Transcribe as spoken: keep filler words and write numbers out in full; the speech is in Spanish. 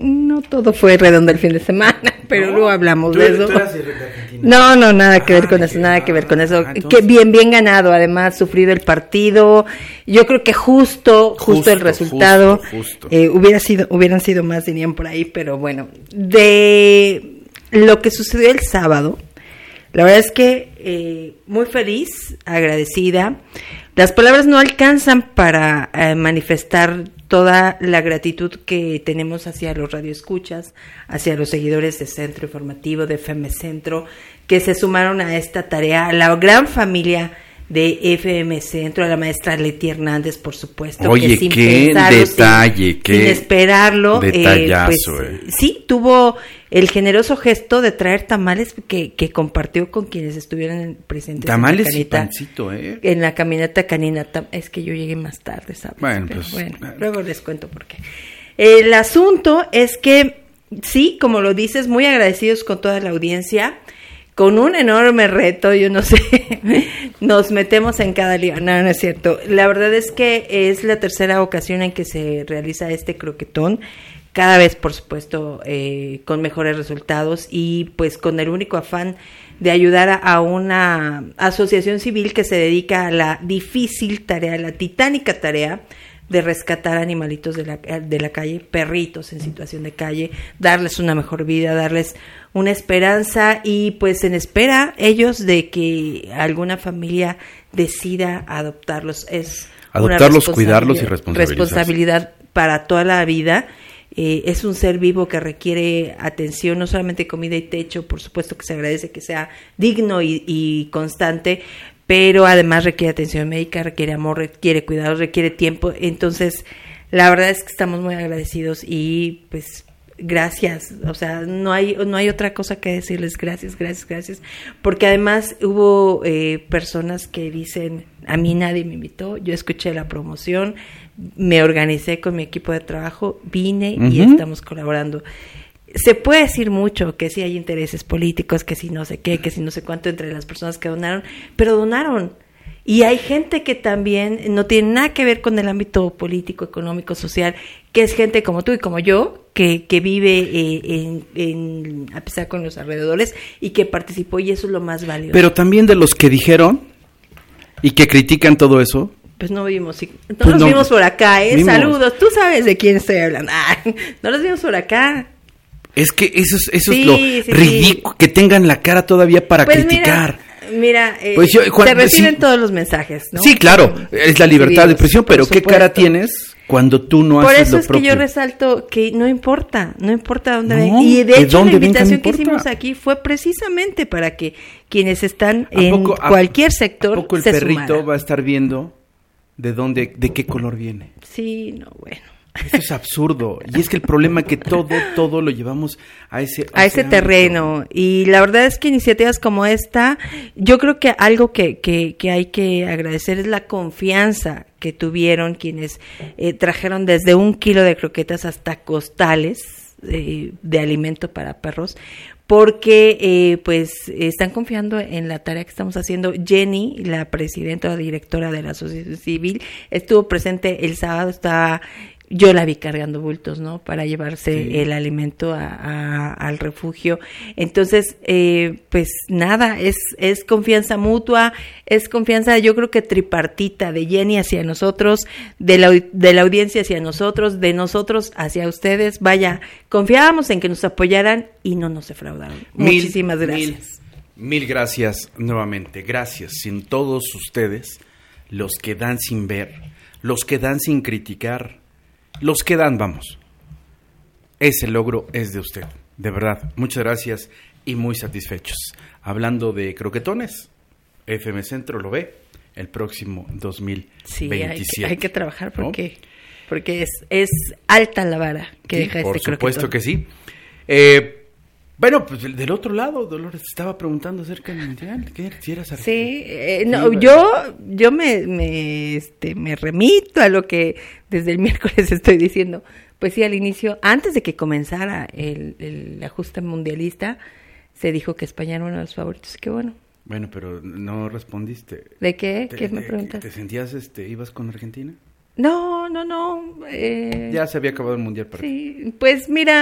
no todo fue redondo el fin de semana, pero no, luego hablamos ¿tú, de eso. ¿tú eras de Argentina? No, no, nada que ah, ver con eso, nada ah, que ver con eso. Ah, entonces... Que bien, bien ganado, además, sufrido el partido. Yo creo que justo, justo, justo el resultado. Justo, justo. Eh, hubiera sido, hubieran sido más, dirían por ahí, pero bueno. De lo que sucedió el sábado, la verdad es que eh, muy feliz, agradecida. Las palabras no alcanzan para eh, manifestar toda la gratitud que tenemos hacia los radioescuchas, hacia los seguidores de Centro Informativo, de F M Centro, que se sumaron a esta tarea, a la gran familia de F M Centro, a la maestra Leti Hernández, por supuesto. Oye, que sin qué pensarlo, detalle, sin, qué sin esperarlo, detallazo, eh, pues, eh. sí, tuvo el generoso gesto de traer tamales que, que compartió con quienes estuvieran presentes. Tamales en la y pancito, ¿eh? En la caminata canina. Es que yo llegué más tarde, ¿sabes? Bueno, Pero, pues, bueno, eh. luego les cuento por qué. El asunto es que, sí, como lo dices, muy agradecidos con toda la audiencia, con un enorme reto, yo no sé, nos metemos en cada lío. No, no es cierto. La verdad es que es la tercera ocasión en que se realiza este croquetón, cada vez, por supuesto, eh, con mejores resultados y pues con el único afán de ayudar a, a una asociación civil que se dedica a la difícil tarea, la titánica tarea de rescatar animalitos de la, de la calle, perritos en situación de calle, darles una mejor vida, darles una esperanza y pues en espera ellos de que alguna familia decida adoptarlos. Es adoptarlos, cuidarlos y responsabilizarse. Responsabilidad para toda la vida. Eh, es un ser vivo que requiere atención, no solamente comida y techo, por supuesto que se agradece que sea digno y, y constante, pero además requiere atención médica, requiere amor, requiere cuidados, requiere tiempo. Entonces, la verdad es que estamos muy agradecidos y pues gracias, o sea, no hay no hay otra cosa que decirles, gracias, gracias, gracias, porque además hubo eh, personas que dicen, a mí nadie me invitó, yo escuché la promoción, me organicé con mi equipo de trabajo, vine uh-huh. y estamos colaborando. Se puede decir mucho, que si hay intereses políticos, que si no sé qué, que si no sé cuánto entre las personas que donaron, pero donaron. Y hay gente que también no tiene nada que ver con el ámbito político, económico, social, que es gente como tú y como yo, que, que vive eh, en, en, a pesar con los alrededores y que participó, y eso es lo más valioso. Pero también de los que dijeron y que critican todo eso. Pues no vimos, no pues los no, vimos por acá, ¿eh? Vimos. Saludos, tú sabes de quién estoy hablando. Ah, no los vimos por acá. Es que eso es, eso sí, es lo sí, ridículo, sí. que tengan la cara todavía para pues criticar. Mira, mira eh, pues yo, Juan, te reciben sí, todos los mensajes, ¿no? Sí, claro, es la libertad de expresión, pero ¿qué supuesto. cara tienes cuando tú no Por haces eso lo es propio? que yo resalto que no importa, no importa dónde no, vengan. Y de, de hecho la invitación vengan, no que hicimos aquí fue precisamente para que quienes están en poco, cualquier sector ¿a poco el se perrito sumaran? va a estar viendo de dónde, de qué color viene? Sí, no, bueno. Eso es absurdo. Y es que el problema es que todo, todo lo llevamos a ese a ese, ese terreno. Y la verdad es que iniciativas como esta, yo creo que algo que, que, que hay que agradecer es la confianza que tuvieron quienes eh, trajeron desde un kilo de croquetas hasta costales eh, de alimento para perros, porque eh, pues están confiando en la tarea que estamos haciendo. Jenny, la presidenta o directora de la Asociación Civil, estuvo presente el sábado, estaba... Yo la vi cargando bultos, ¿no? Para llevarse sí. el alimento a, a, al refugio. Entonces, eh, pues nada, es, es confianza mutua, es confianza, yo creo que tripartita, de Jenny hacia nosotros, de la, de la audiencia hacia nosotros, de nosotros hacia ustedes. Vaya, confiábamos en que nos apoyaran y no nos defraudaron. Mil, Muchísimas gracias. Mil, mil gracias nuevamente. Gracias. Sin todos ustedes, los que dan sin ver, los que dan sin criticar, los que dan, vamos, ese logro es de usted, de verdad, muchas gracias y muy satisfechos. Hablando de croquetones, F M Centro lo ve el próximo dos mil veintisiete. Sí, hay que, hay que trabajar porque, ¿no? porque es, es alta la vara que sí, deja este croquetón. Por supuesto croquetón. que sí. Eh, bueno, pues del otro lado, Dolores te estaba preguntando acerca del mundial. ¿Qué quieras saber? Sí, eh, no, sí, yo, yo me, me, este, me remito a lo que desde el miércoles estoy diciendo. Pues sí, al inicio, antes de que comenzara el, el ajuste mundialista, se dijo que España era uno de los favoritos. Qué bueno. Bueno, pero no respondiste. ¿De qué? ¿Te, ¿Qué me te, preguntas? ¿Te sentías, este, ibas con Argentina? No, no, no. Eh... Ya se había acabado el mundial para Sí, ti. Pues mira.